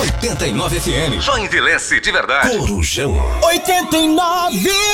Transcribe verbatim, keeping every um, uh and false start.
oitenta e nove F M. Só envelhece de verdade. Corujão. oitenta e nove